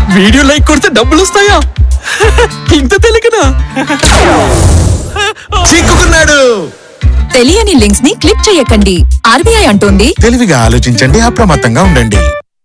Video like కొడితే డబ్బులు వస్తాయా? ఇంత తెలియకనా? చిక్కుకున్నాడు. తెలియని లింక్స్ ని క్లిక్ చేయకండి. ఆర్బీఐ అంటోంది, తెలివిగా ఆలోచించండి, అప్రమత్తంగా ఉండండి.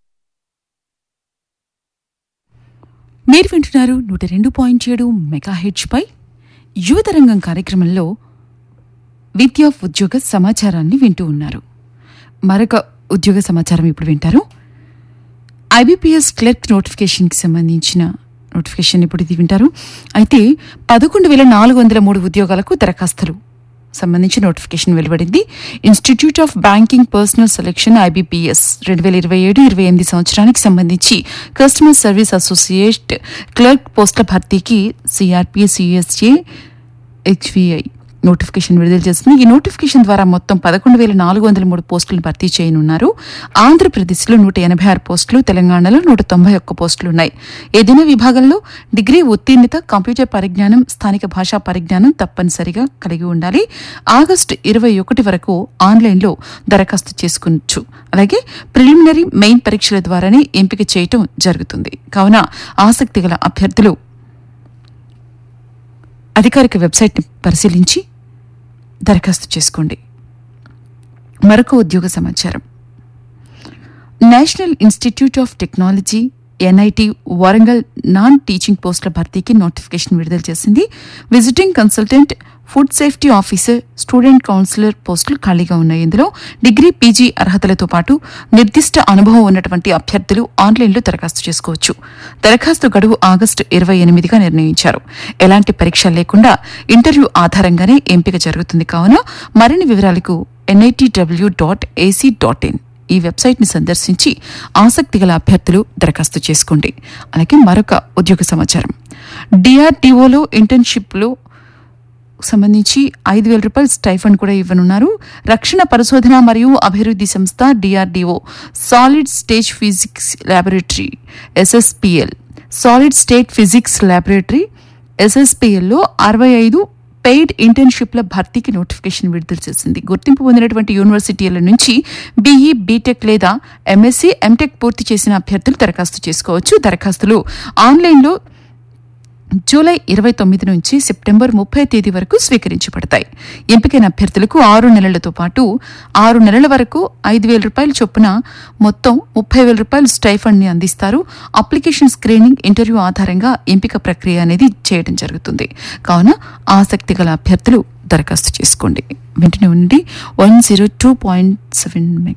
మీరు వింటున్నారు 102.7 మెగాహెర్ట్జ్ పై యువతరంగం కార్యక్రమంలో విద్యా ఉద్యోగ సమాచారాన్ని వింటూ ఉన్నారు. మరొక ఉద్యోగ సమాచారం ఇప్పుడు వింటారు. ఐబీపీఎస్ క్లర్క్ నోటిఫికేషన్కి సంబంధించిన నోటిఫికేషన్ ఇప్పుడు ఇది వింటారు. అయితే 11,403 ఉద్యోగాలకు దరఖాస్తులు సంబంధించి నోటిఫికేషన్ వెలువడింది. Institute of banking personal selection IBPS 2027-28 సంవత్సరానికి సంబంధించి కస్టమర్ సర్వీస్ అసోసియేట్ క్లర్క్ పోస్టుల భర్తీకి సిఆర్పీఎస్ యూఎస్ఏ హెచ్విఐ నోటిఫికేషన్ విడుదల చేస్తుంది. ఈ నోటిఫికేషన్ ద్వారా మొత్తం 11,403 పోస్టులను భర్తీ చేయనున్నారు. ఆంధ్రప్రదేశ్లో 186 పోస్టులు, తెలంగాణలో 191 పోస్టులు ఉన్నాయి. ఏదైనా విభాగంలో డిగ్రీ ఉత్తీర్ణత, కంప్యూటర్ పరిజ్ఞానం, స్థానిక భాషా పరిజ్ఞానం తప్పనిసరిగా కలిగి ఉండాలి. ఆగస్టు 21 వరకు ఆన్లైన్లో దరఖాస్తు చేసుకోవచ్చు. అలాగే ప్రిలిమినరీ, మెయిన్ పరీక్షల ద్వారానే ఎంపిక చేయటం జరుగుతుంది. కావున ఆసక్తి గల అభ్యర్థులు అధికారిక వెబ్సైట్ని పరిశీలించి దరఖాస్తు చేసుకోండి. మరొక ఉద్యోగ సమాచారం. National institute of technology NIT Warangal non teaching పోస్టుల భర్తీకి నోటిఫికేషన్ విడుదల చేసింది. Visiting consultant, food safety officer, student councillor పోస్టులు ఖాళీగా ఉన్నాయి. ఇందులో డిగ్రీ, పీజీ అర్హతలతో పాటు నిర్దిష్ట అనుభవం ఉన్నటువంటి అభ్యర్థులు ఆన్లైన్లో దరఖాస్తు చేసుకోవచ్చు. దరఖాస్తు గడువు ఆగస్టు 28గా నిర్ణయించారు. ఎలాంటి పరీక్ష లేకుండా ఇంటర్వ్యూ ఆధారంగానే ఎంపిక జరుగుతుంది. కావున మరిన్ని వివరాలకు nitw.ac.in ఈ వెబ్సైట్ని సందర్శించి ఆసక్తి గల అభ్యర్థులు దరఖాస్తు చేసుకోండి. అలాగే మరొక ఉద్యోగ సమాచారం. డిఆర్డీఓలో ఇంటర్న్షిప్లో సంబంధించి 5,000 రూపాయల స్టైఫండ్ కూడా ఇవ్వనున్నారు. రక్షణ పరిశోధన మరియు అభివృద్ధి సంస్థ DRDO solid state physics laboratory ఎస్ఎస్పీఎల్ solid state physics laboratory ఎస్ఎస్పీఎల్లో 65 paid ఇంటర్న్షిప్ల భర్తీకి నోటిఫికేషన్ విడుదల చేసింది. గుర్తింపు పొందినటువంటి యూనివర్సిటీల నుంచి బీఈ, బీటెక్ లేదా ఎంఎస్సీ, ఎంటెక్ పూర్తి చేసిన అభ్యర్థులు దరఖాస్తు చేసుకోవచ్చు. దరఖాస్తులు ఆన్లైన్లో జూలై 29 నుంచి సెప్టెంబర్ 30 తేదీ వరకు స్వీకరించబడతాయి. ఎంపికైన అభ్యర్థులకు 6 నెలలతో పాటు 6 నెలల వరకు 5,000 రూపాయల చొప్పున మొత్తం 30,000 రూపాయల స్టైఫండ్ ని అందిస్తారు. అప్లికేషన్ స్క్రీనింగ్, ఇంటర్వ్యూ ఆధారంగా ఎంపిక ప్రక్రియ అనేది చేయడం జరుగుతుంది. కావున ఆసక్తి గల అభ్యర్థులు దరఖాస్తు చేసుకోండి. వెంటనే ఉండి 102.7